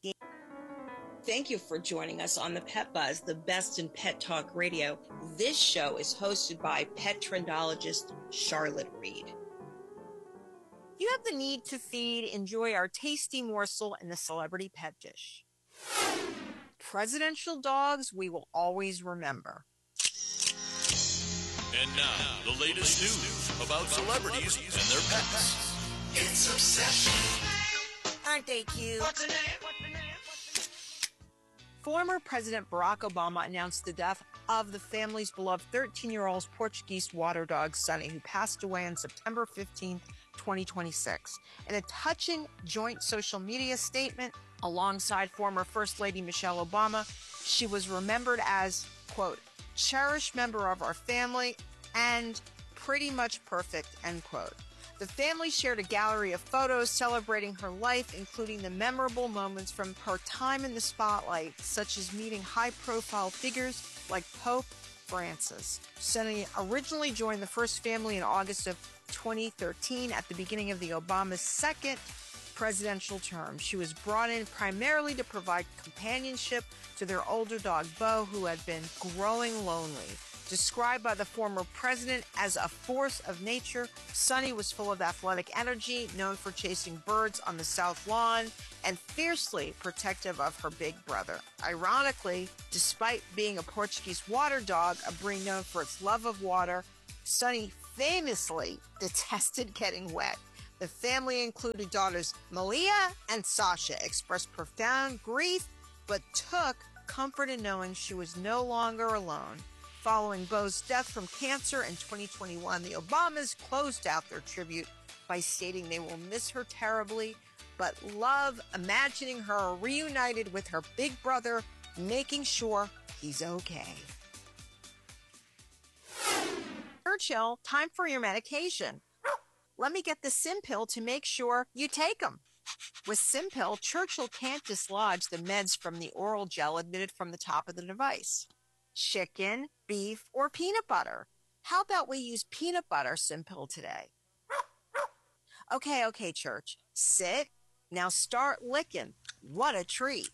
Thank you for joining us on the Pet Buzz, the best in pet talk radio. This show is hosted by pet trendologist Charlotte Reed. You have the need to feed, enjoy our tasty morsel in the celebrity pet dish. Presidential dogs we will always remember. And now, the latest news about celebrities and their pets. It's Obsession. Aren't they cute? What's the name? Former President Barack Obama announced the death of the family's beloved 13-year-old Portuguese water dog, Sunny, who passed away on September 15, 2026. In a touching joint social media statement alongside former First Lady Michelle Obama, she was remembered as, quote, cherished member of our family and pretty much perfect, end quote. The family shared a gallery of photos celebrating her life, including the memorable moments from her time in the spotlight, such as meeting high-profile figures like Pope Francis. Sunny originally joined the First family in August of 2013 at the beginning of the Obama's second presidential term. She was brought in primarily to provide companionship to their older dog, Bo, who had been growing lonely. Described by the former president as a force of nature, Sunny was full of athletic energy, known for chasing birds on the South Lawn, and fiercely protective of her big brother. Ironically, despite being a Portuguese water dog, a breed known for its love of water, Sunny famously detested getting wet. The family included daughters Malia and Sasha, expressed profound grief, but took comfort in knowing she was no longer alone. Following Bo's death from cancer in 2021, the Obamas closed out their tribute by stating they will miss her terribly, but love imagining her reunited with her big brother, making sure he's okay. Churchill, time for your medication. Let me get the Simpill to make sure you take them. With Simpill, Churchill can't dislodge the meds from the oral gel emitted from the top of the device. Chicken, beef, or peanut butter. How about we use peanut butter Simpill today? Okay, Church. Sit. Now start licking. What a treat.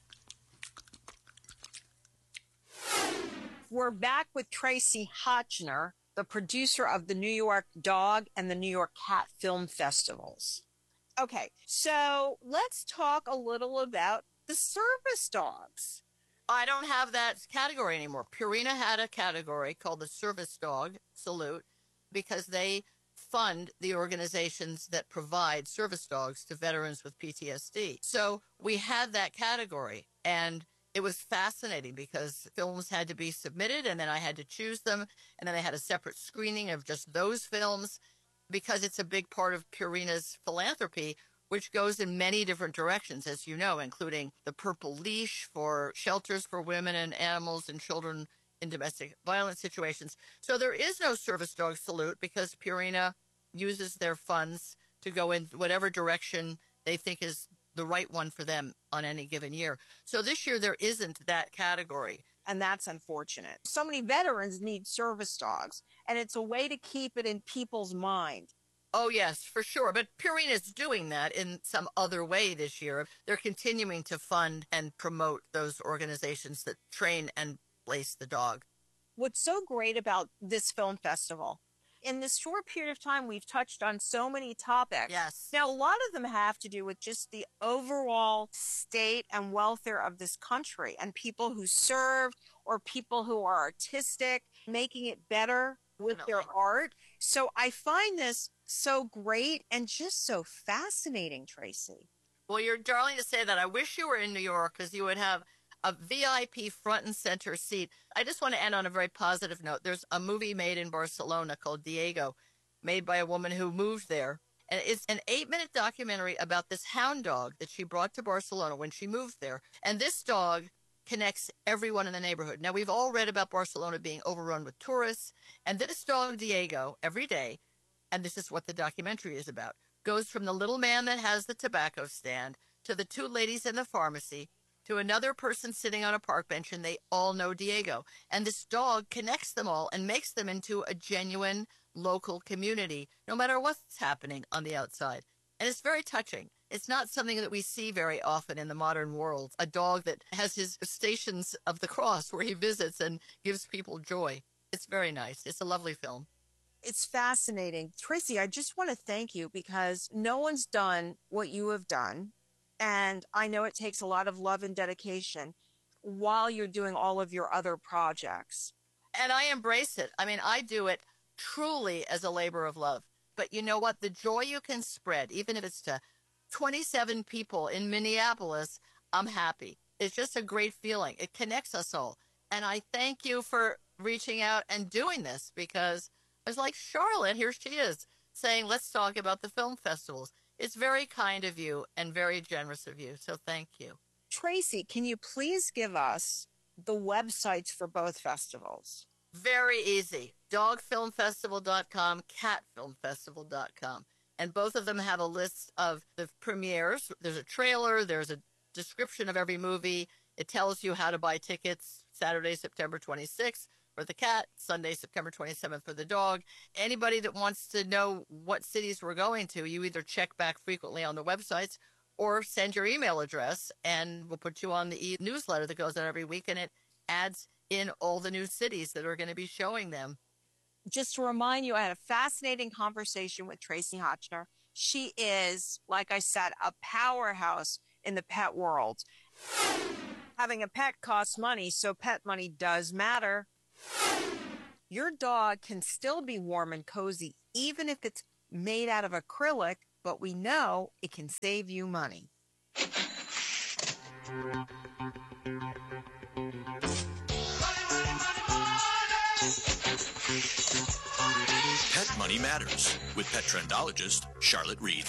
We're back with Tracy Hotchner, the producer of the New York Dog and the New York Cat Film Festivals. Okay, so let's talk a little about the service dogs. I don't have that category anymore. Purina had a category called the Service Dog Salute because they fund the organizations that provide service dogs to veterans with PTSD. So we had that category, and it was fascinating because films had to be submitted, and then I had to choose them, and then I had a separate screening of just those films because it's a big part of Purina's philanthropy, which goes in many different directions, as you know, including the Purple Leash for shelters for women and animals and children in domestic violence situations. So there is no Service Dog Salute because Purina uses their funds to go in whatever direction they think is the right one for them on any given year. So this year there isn't that category. And that's unfortunate. So many veterans need service dogs, and it's a way to keep it in people's mind. Oh, yes, for sure. But Purina's doing that in some other way this year. They're continuing to fund and promote those organizations that train and place the dog. What's so great about this film festival, in this short period of time, we've touched on so many topics. Yes. Now, a lot of them have to do with just the overall state and welfare of this country and people who served or people who are artistic, making it better with their art. So I find this so great and just so fascinating, Tracy. Well, you're darling to say that. I wish you were in New York because you would have a VIP front and center seat. I just want to end on a very positive note. There's a movie made in Barcelona called Diego, made by a woman who moved there. And it's an 8-minute documentary about this hound dog that she brought to Barcelona when she moved there. And this dog connects everyone in the neighborhood. Now, we've all read about Barcelona being overrun with tourists. And this dog, Diego, every day, and this is what the documentary is about, goes from the little man that has the tobacco stand to the two ladies in the pharmacy to another person sitting on a park bench, and they all know Diego. And this dog connects them all and makes them into a genuine local community, no matter what's happening on the outside. And it's very touching. It's not something that we see very often in the modern world. A dog that has his Stations of the Cross where he visits and gives people joy. It's very nice. It's a lovely film. It's fascinating. Tracy, I just want to thank you because no one's done what you have done. And I know it takes a lot of love and dedication while you're doing all of your other projects. And I embrace it. I mean, I do it truly as a labor of love. But you know what? The joy you can spread, even if it's to 27 people in Minneapolis, I'm happy. It's just a great feeling. It connects us all. And I thank you for reaching out and doing this because I was like, Charlotte, here she is, saying, let's talk about the film festivals. It's very kind of you and very generous of you. So thank you. Tracy, can you please give us the websites for both festivals? Very easy. Dogfilmfestival.com, catfilmfestival.com. And both of them have a list of the premieres. There's a trailer. There's a description of every movie. It tells you how to buy tickets Saturday, September 26th for the cat, Sunday, September 27th for the dog. Anybody that wants to know what cities we're going to, you either check back frequently on the websites or send your email address, and we'll put you on the e-newsletter that goes out every week, and it adds in all the new cities that are going to be showing them. Just to remind you, I had a fascinating conversation with Tracy Hotchner. She is, like I said, a powerhouse in the pet world. Having a pet costs money, so pet money does matter. Your dog can still be warm and cozy, even if it's made out of acrylic, but we know it can save you money. Pet Money Matters with pet trendologist Charlotte Reed.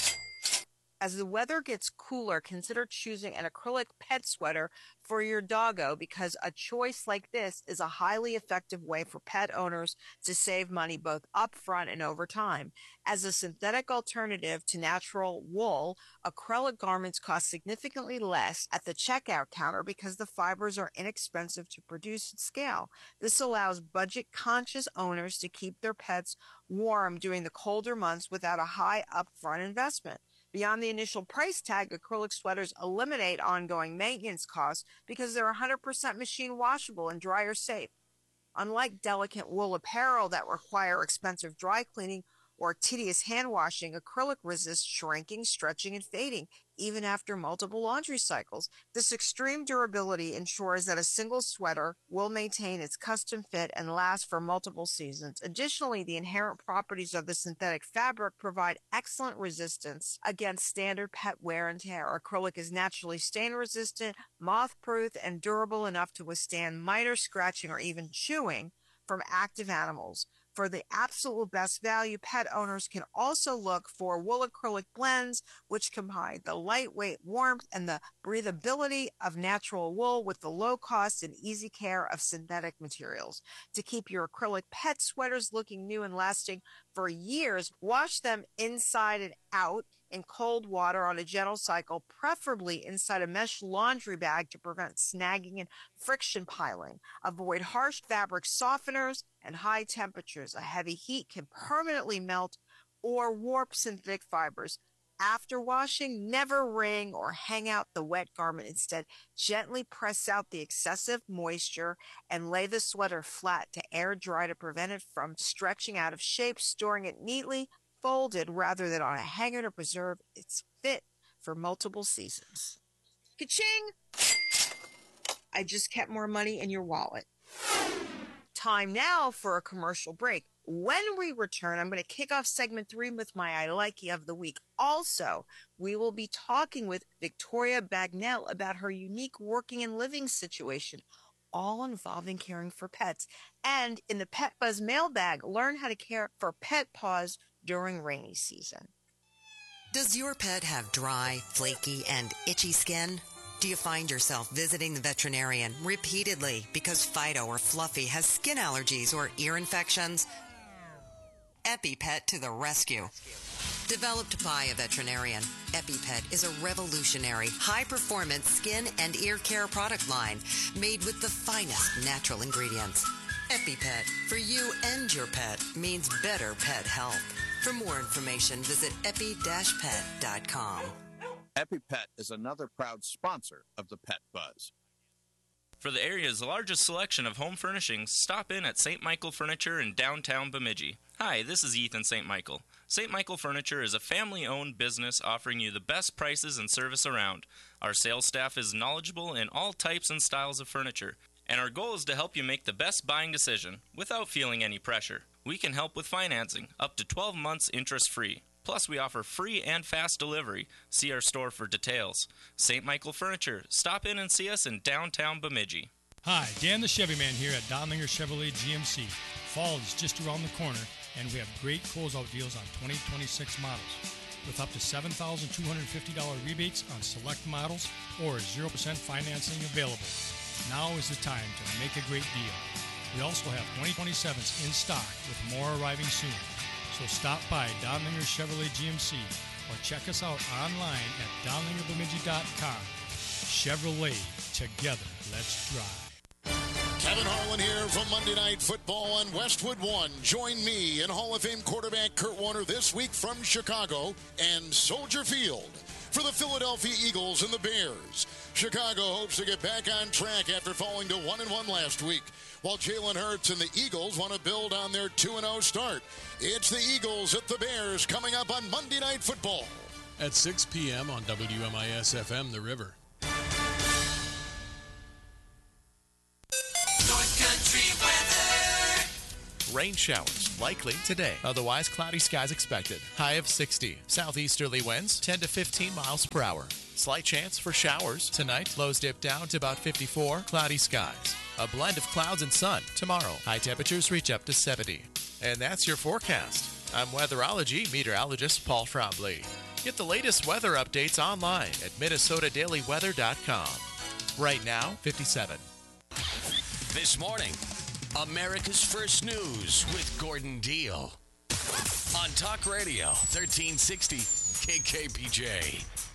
As the weather gets cooler, consider choosing an acrylic pet sweater for your doggo because a choice like this is a highly effective way for pet owners to save money both upfront and over time. As a synthetic alternative to natural wool, acrylic garments cost significantly less at the checkout counter because the fibers are inexpensive to produce at scale. This allows budget-conscious owners to keep their pets warm during the colder months without a high upfront investment. Beyond the initial price tag, acrylic sweaters eliminate ongoing maintenance costs because they're 100% machine washable and dryer safe. Unlike delicate wool apparel that require expensive dry cleaning or tedious hand washing, acrylic resists shrinking, stretching, and fading, even after multiple laundry cycles. This extreme durability ensures that a single sweater will maintain its custom fit and last for multiple seasons. Additionally, the inherent properties of the synthetic fabric provide excellent resistance against standard pet wear and tear. Acrylic is naturally stain-resistant, moth-proof, and durable enough to withstand miter, scratching, or even chewing from active animals. For the absolute best value, pet owners can also look for wool acrylic blends, which combine the lightweight warmth and the breathability of natural wool with the low cost and easy care of synthetic materials. To keep your acrylic pet sweaters looking new and lasting for years, wash them inside and out in cold water on a gentle cycle, preferably inside a mesh laundry bag to prevent snagging and friction piling. Avoid harsh fabric softeners and high temperatures. A heavy heat can permanently melt or warp synthetic fibers. After washing, never wring or hang out the wet garment. Instead, gently press out the excessive moisture and lay the sweater flat to air dry to prevent it from stretching out of shape, storing it neatly folded rather than on a hanger to preserve its fit for multiple seasons. Ka-ching! I just kept more money in your wallet. Time now for a commercial break. When we return, I'm going to kick off segment 3 with my I Likey of the week. Also, we will be talking with Victoria Bagnell about her unique working and living situation, all involving caring for pets. And in the Pet Buzz mailbag, learn how to care for pet paws during rainy season. Does your pet have dry, flaky, and itchy skin? Do you find yourself visiting the veterinarian repeatedly because Fido or Fluffy has skin allergies or ear infections? EpiPet to the rescue. Developed by a veterinarian, EpiPet is a revolutionary, high-performance skin and ear care product line made with the finest natural ingredients. EpiPet, for you and your pet, means better pet health. For more information, visit epi-pet.com. EpiPet is another proud sponsor of the Pet Buzz. For the area's largest selection of home furnishings, stop in at St. Michael Furniture in downtown Bemidji. Hi, this is Ethan St. Michael. St. Michael Furniture is a family-owned business offering you the best prices and service around. Our sales staff is knowledgeable in all types and styles of furniture, and our goal is to help you make the best buying decision without feeling any pressure. We can help with financing, up to 12 months interest-free. Plus, we offer free and fast delivery. See our store for details. St. Michael Furniture. Stop in and see us in downtown Bemidji. Hi, Dan the Chevy Man here at Donlinger Chevrolet GMC. Fall is just around the corner, and we have great closeout deals on 2026 models. With up to $7,250 rebates on select models or 0% financing available. Now is the time to make a great deal. We also have 2027s in stock with more arriving soon. So stop by Donlinger Chevrolet GMC or check us out online at donlingerbemidji.com. Chevrolet, together, let's drive. Kevin Harlan here from Monday Night Football on Westwood One. Join me and Hall of Fame quarterback Kurt Warner this week from Chicago and Soldier Field for the Philadelphia Eagles and the Bears. Chicago hopes to get back on track after falling to 1-1 last week, while Jalen Hurts and the Eagles want to build on their 2-0 start. It's the Eagles at the Bears coming up on Monday Night Football. At 6 p.m. on WMIS-FM The River. North Country weather. Rain showers likely today. Otherwise, cloudy skies expected. High of 60. Southeasterly winds 10 to 15 miles per hour. Slight chance for showers tonight. Lows dip down to about 54. Cloudy skies. A blend of clouds and sun tomorrow. High temperatures reach up to 70. And that's your forecast. I'm weatherology meteorologist Paul Trombley. Get the latest weather updates online at minnesotadailyweather.com. Right now, 57. This morning, America's First News with Gordon Deal. On Talk Radio, 1360 KKPJ.